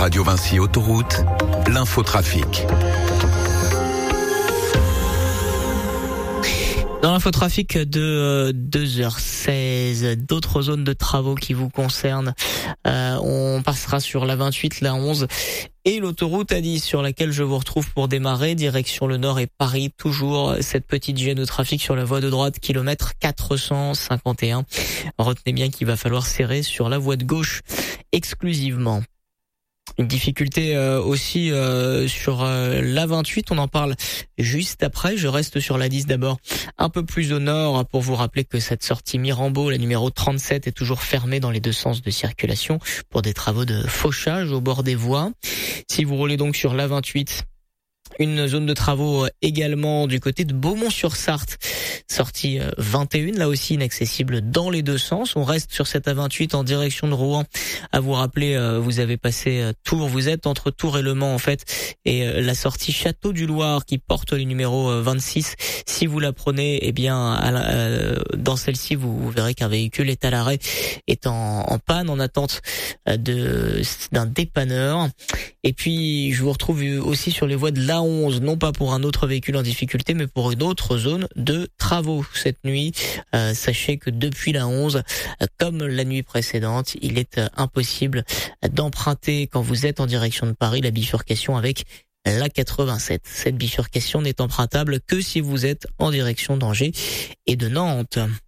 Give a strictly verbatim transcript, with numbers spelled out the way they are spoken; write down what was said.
Radio Vinci Autoroute, l'infotrafic. Dans l'infotrafic de deux heures seize, d'autres zones de travaux qui vous concernent. Euh, on passera sur la vingt-huit, la onze et l'autoroute A dix sur laquelle je vous retrouve pour démarrer. Direction le nord et Paris, toujours cette petite gêne de trafic sur la voie de droite, kilomètre quatre cent cinquante et un. Retenez bien qu'il va falloir serrer sur la voie de gauche exclusivement. Une difficulté euh, aussi euh, sur euh, la vingt-huit, on en parle juste après. Je reste sur la dix d'abord, un peu plus au nord, pour vous rappeler que cette sortie Mirambeau, la numéro trente-sept, est toujours fermée dans les deux sens de circulation pour des travaux de fauchage au bord des voies. Si vous roulez donc sur la vingt-huit, une zone de travaux également du côté de Beaumont-sur-Sarthe, sortie vingt et une, là aussi inaccessible dans les deux sens. On reste sur cette A vingt-huit en direction de Rouen. À vous rappeler, vous avez passé Tours, vous êtes entre Tours et Le Mans en fait, et la sortie Château du Loir qui porte le numéro vingt-six. Si vous la prenez, eh bien à la, euh, dans celle-ci, vous, vous verrez qu'un véhicule est à l'arrêt, est en, en panne, en attente de d'un dépanneur. Et puis je vous retrouve aussi sur les voies de l'A onze, non pas pour un autre véhicule en difficulté, mais pour une autre zone de travaux cette nuit. Euh, sachez que depuis l'A onze, comme la nuit précédente, il est impossible d'emprunter quand vous êtes en direction de Paris la bifurcation avec l'A quatre-vingt-sept. Cette bifurcation n'est empruntable que si vous êtes en direction d'Angers et de Nantes.